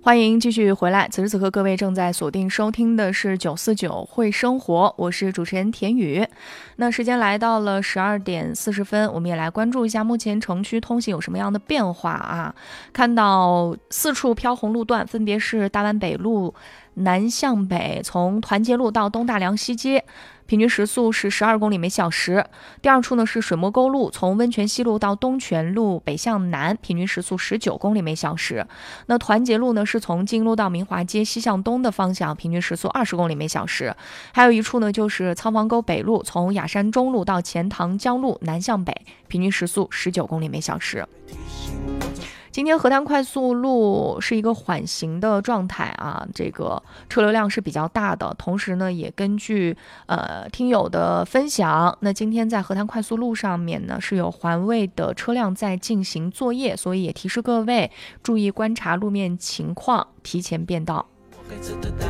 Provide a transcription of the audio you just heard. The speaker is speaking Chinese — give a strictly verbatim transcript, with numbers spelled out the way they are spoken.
欢迎继续回来，此时此刻各位正在锁定收听的是九四九会生活，我是主持人田宇。那时间来到了十二点四十分，我们也来关注一下目前城区通行有什么样的变化啊？看到四处飘红路段，分别是大湾北路南向北，从团结路到东大梁西街，平均时速是十二公里每小时。第二处呢是水墨沟路，从温泉西路到东泉路北向南，平均时速十九公里每小时。那团结路呢是从金路到明华街西向东的方向，平均时速二十公里每小时。还有一处呢就是仓房沟北路，从雅山中路到钱塘江路南向北，平均时速十九公里每小时。今天河滩快速路是一个缓行的状态啊，这个车流量是比较大的。同时呢，也根据呃听友的分享，那今天在河滩快速路上面呢是有环卫的车辆在进行作业，所以也提示各位注意观察路面情况，提前变道。